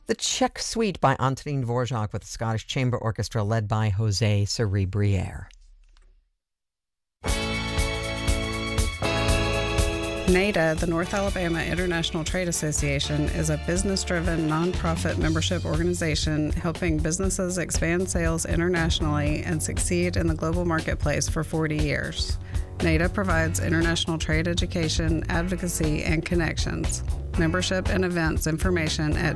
The Czech Suite by Antonín Dvořák with the Scottish Chamber Orchestra led by José Cerebriere. NADA, the North Alabama International Trade Association, is a business-driven, nonprofit membership organization helping businesses expand sales internationally and succeed in the global marketplace for 40 years. NADA provides international trade education, advocacy, and connections. Membership and events information at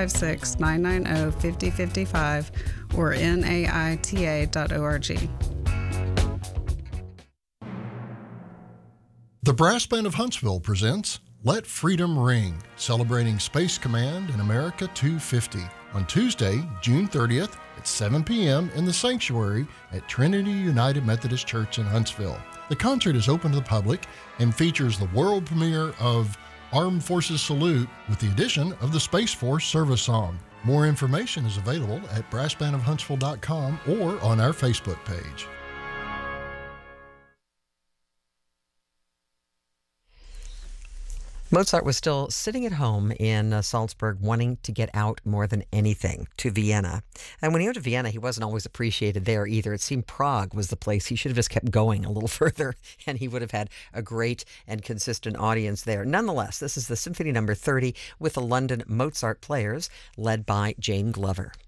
256-990-5055 or naita.org. The Brass Band of Huntsville presents Let Freedom Ring, celebrating Space Command in America 250 on Tuesday, June 30th at 7 p.m. in the Sanctuary at Trinity United Methodist Church in Huntsville. The concert is open to the public and features the world premiere of Armed Forces Salute with the addition of the Space Force Service Song. More information is available at brassbandofhuntsville.com or on our Facebook page. Mozart was still sitting at home in Salzburg, wanting to get out more than anything to Vienna. And when he went to Vienna, he wasn't always appreciated there either. It seemed Prague was the place. He should have just kept going a little further, and he would have had a great and consistent audience there. Nonetheless, this is the Symphony No. 30 with the London Mozart Players, led by Jane Glover.